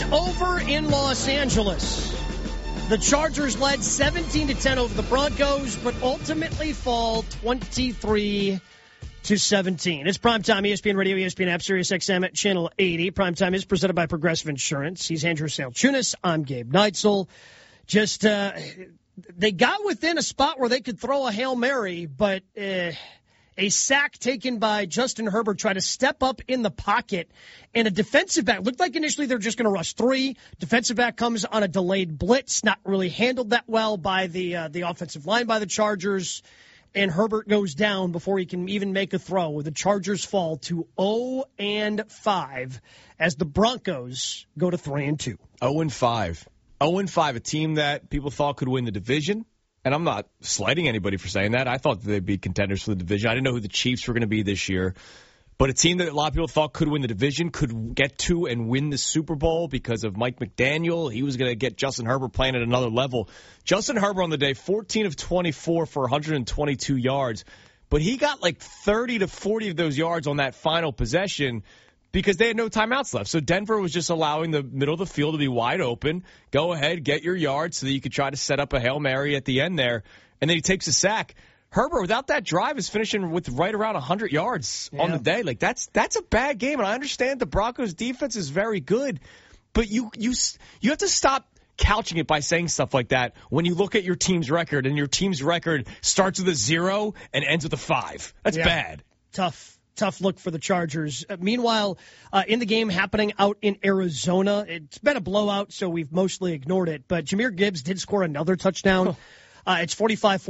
Over in Los Angeles, the Chargers led 17-10 over the Broncos, but ultimately fall 23-17. It's Primetime, ESPN Radio, ESPN app, Sirius XM at Channel 80. Primetime is presented by Progressive Insurance. He's Andrew Salchunas. I'm Gabe Neitzel. They got within a spot where they could throw a Hail Mary, but a sack taken by Justin Herbert tried to step up in the pocket, and a defensive back looked like initially they're just going to rush three. Defensive back comes on a delayed blitz, not really handled that well by the offensive line by the Chargers, and Herbert goes down before he can even make a throw. The Chargers fall to 0-5 as the Broncos go to 3-2. 0-5. 0-5, a team that people thought could win the division. And I'm not slighting anybody for saying that. I thought they'd be contenders for the division. I didn't know who the Chiefs were going to be this year. But a team that a lot of people thought could win the division, could get to and win the Super Bowl because of Mike McDaniel. He was going to get Justin Herbert playing at another level. Justin Herbert on the day, 14 of 24 for 122 yards. But he got like 30 to 40 of those yards on that final possession because they had no timeouts left. So Denver was just allowing the middle of the field to be wide open. Go ahead, get your yards so that you could try to set up a Hail Mary at the end there. And then he takes a sack. Herbert, without that drive, is finishing with right around 100 yards on the day. Like that's a bad game. And I understand the Broncos' defense is very good. But you have to stop couching it by saying stuff like that when you look at your team's record, and your team's record starts with a 0 and ends with a 5. That's bad. Tough look for the Chargers. Meanwhile, in the game happening out in Arizona, it's been a blowout, so we've mostly ignored it. But Jahmyr Gibbs did score another touchdown. It's 45-14